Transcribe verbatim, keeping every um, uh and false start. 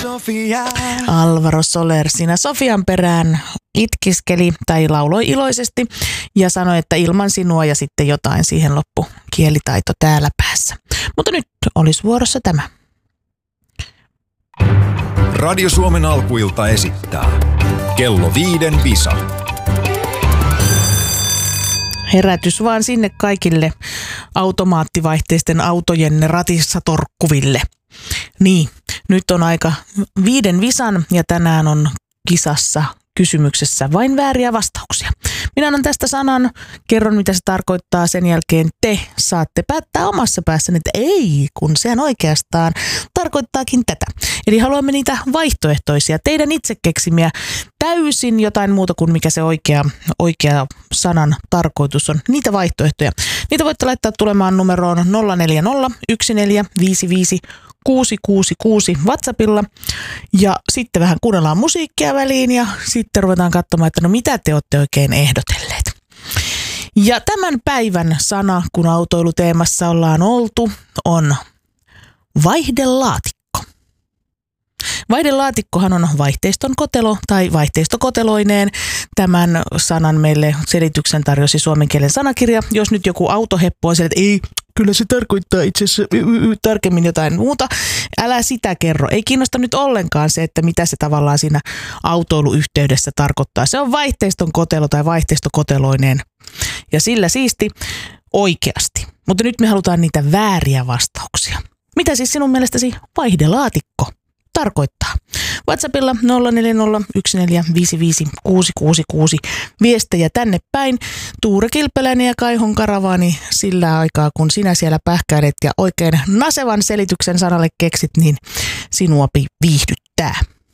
Sofia. Alvaro Soler siinä Sofian perään itkiskeli tai lauloi iloisesti ja sanoi, että ilman sinua ja sitten jotain siihen loppu kielitaito täällä päässä. Mutta nyt olisi vuorossa tämä. Radio Suomen alkuilta esittää kello viiden visa. Herätys vaan sinne kaikille automaattivaihteisten autojen ratissa torkkuville. Niin, nyt on aika viiden visan ja tänään on kisassa kysymyksessä vain vääriä vastauksia. Minä annan tästä sanan, kerron mitä se tarkoittaa, sen jälkeen te saatte päättää omassa päässäni, että ei, kun sehän oikeastaan tarkoittaakin tätä. Eli haluamme niitä vaihtoehtoisia, teidän itse keksimiä, täysin jotain muuta kuin mikä se oikea, oikea sanan tarkoitus on. Niitä vaihtoehtoja. Niitä voitte laittaa tulemaan numeroon nolla neljä nolla yksi neljä viisi viisi kuusi kuusi kuusi WhatsAppilla ja sitten vähän kuunnellaan musiikkia väliin ja sitten ruvetaan katsomaan, että no mitä te olette oikein ehdotelleet. Ja tämän päivän sana, kun autoiluteemassa ollaan oltu, on vaihdelaatikko. Vaihdelaatikkohan on vaihteiston kotelo tai vaihteistokoteloineen. Tämän sanan meille selityksen tarjosi suomen kielen sanakirja. Jos nyt joku autoheppo on siellä, että ei, kyllä se tarkoittaa itse asiassa tarkemmin jotain muuta. Älä sitä kerro. Ei kiinnosta nyt ollenkaan se, että mitä se tavallaan siinä autoiluyhteydessä tarkoittaa. Se on vaihteiston kotelo tai vaihteistokoteloineen. Ja sillä siisti oikeasti. Mutta nyt me halutaan niitä vääriä vastauksia. Mitä siis sinun mielestäsi vaihdelaatikko tarkoittaa? WhatsAppilla nolla neljä nolla yksi neljä viisi viisi kuusi kuusi kuusi viestejä tänne päin. Tuure Kilpeläinen ja Kaihon karavaani sillä aikaa, kun sinä siellä pähkäilet ja oikein nasevan selityksen sanalle keksit, niin sinua viihdyttää.